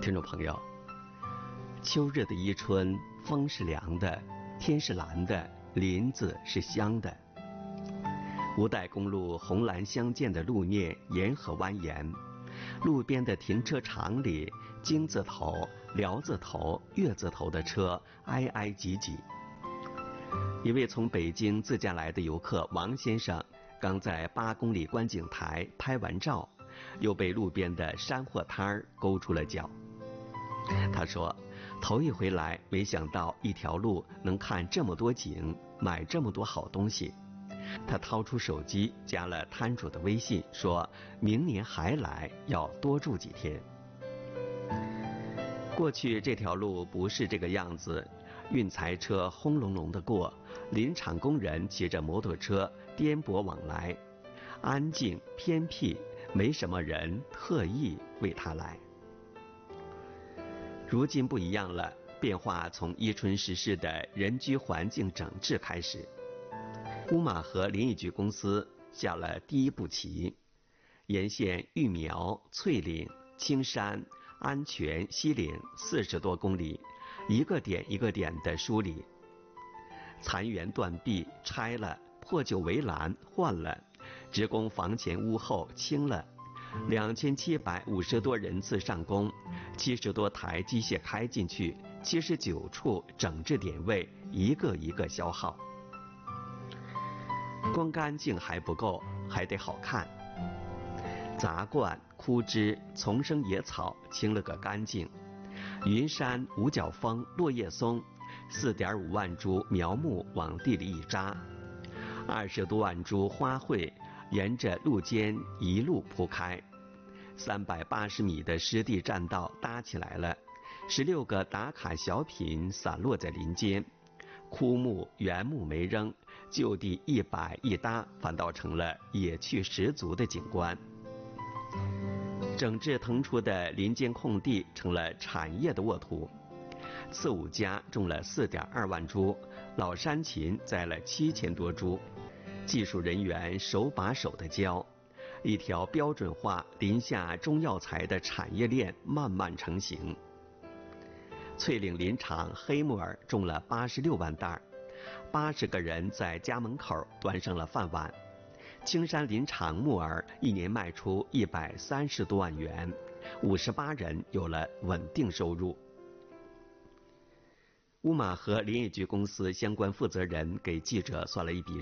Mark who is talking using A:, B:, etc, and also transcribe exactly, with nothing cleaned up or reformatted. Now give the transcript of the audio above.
A: 听众朋友，秋日的伊春，风是凉的，天是蓝的，林子是香的。吴代公路红蓝相间的路面沿河蜿蜒，路边的停车场里，金字头、辽字头、月字头的车挨挨挤挤。一位从北京自驾来的游客王先生，刚在八公里观景台拍完照，又被路边的山货摊儿勾住了脚。他说，头一回来，没想到一条路能看这么多景，买这么多好东西。他掏出手机加了摊主的微信，说明年还来，要多住几天。过去这条路不是这个样子，运材车轰隆隆地过，林场工人骑着摩托车颠簸往来，安静偏僻，没什么人特意为他来。如今不一样了，变化从伊春实施的人居环境整治开始。乌马河林业局公司下了第一步棋，沿线育苗、翠岭、青山、安全、西岭四十多公里，一个点一个点的梳理。残垣断壁拆了，破旧围栏换了，职工房前屋后清了，两千七百五十多人次上工，七十多台机械开进去，七十九处整治点位，一个一个消耗。光干净还不够，还得好看。杂灌、枯枝、丛生野草清了个干净。云杉、五角枫、落叶松，四点五万株苗木往地里一扎，二十多万株花卉沿着路肩一路铺开，三百八十米的湿地栈道搭起来了，十六个打卡小品散落在林间，枯木原木没扔，就地一摆一搭，反倒成了野趣十足的景观。整治腾出的林间空地成了产业的沃土，刺五家种了四点二万株，老山芹栽了七千多株，技术人员手把手的教，一条标准化林下中药材的产业链慢慢成型。翠岭林场黑木耳种了八十六万袋，八十个人在家门口端上了饭碗。青山林场木耳一年卖出一百三十多万元，五十八人有了稳定收入。乌马河林业局公司相关负责人给记者算了一笔